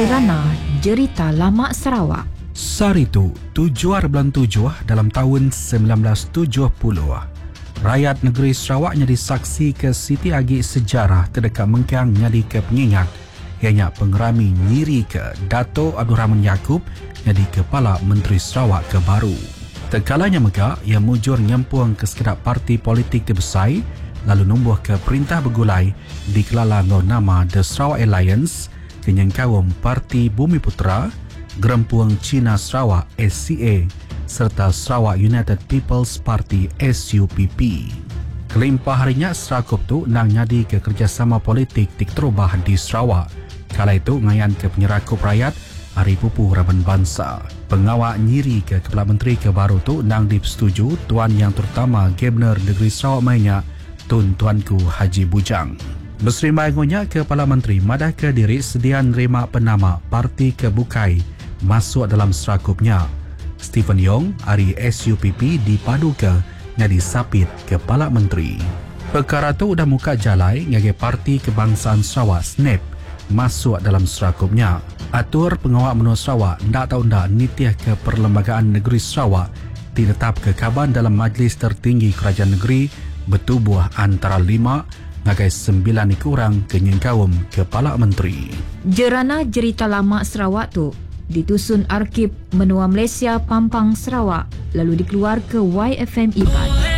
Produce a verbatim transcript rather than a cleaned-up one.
Jerana Jerita Lama Sarawak. Saritu, tujuh bulan tujuh dalam tahun sembilan belas tujuh puluh. Rakyat negeri Sarawak jadi saksi ke Siti Agi sejarah terdekat Mengkang jadi ke pengingat ianya pengerami nyiri ke Dato' Abdul Rahman Yaakob jadi Kepala Menteri Sarawak ke baru. Terkalanya megak, ia mujur nyempuang ke sekedap parti politik terbesar lalu numbuh ke perintah bergulai dikelala ngau nama The Sarawak Alliance kenyengkawum Parti Bumi Putera, Gerempuang Cina Sarawak S C A serta Sarawak United People's Party S U P P. Kelimpah harinya Serakup tu nang nyadi ke kerjasama politik tik terubah di Sarawak. Kala itu ngayan ke penyerakup rakyat Hari Pupuh Raban Bangsa. Pengawak nyiri ke Kepala Menteri ke baru tu nang dipersetuju Tuan Yang Terutama Gubernur Negeri Sarawak mainnya Tun Tuanku Haji Bujang. Berserimbai ngunya Kepala Menteri madah ke diri sedia nerima penama Parti Kebukai masuk dalam serakupnya. Stephen Yong hari S U P P dipadu ke jadi sapit Kepala Menteri. Perkara tu dah muka jalai ngage Parti Kebangsaan Sarawak S N E P masuk dalam serakupnya. Atur pengawak menua Sarawak ndak tahu ndak nitiah ke Perlembagaan Negeri Sarawak ditetap ke kaban dalam Majlis Tertinggi Kerajaan Negeri bertubuh antara lima ngagai sembilan kurang kenyengkawum Kepala Menteri. Jerana Jerita Lama Sarawak tu ditusun Arkib Menua Malaysia Pampang Sarawak lalu dikeluar ke Y F M Iban.